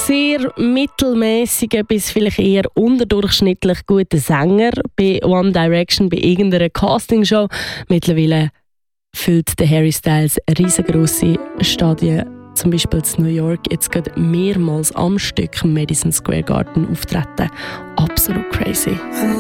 sehr mittelmäßigen bis vielleicht eher unterdurchschnittlich guten Sänger bei One Direction bei irgendeiner Castingshow. Mittlerweile füllt der Harry Styles riesengroße Stadien, zum Beispiel in New York, jetzt gerade mehrmals am Stück im Madison Square Garden auftreten. Absolut crazy.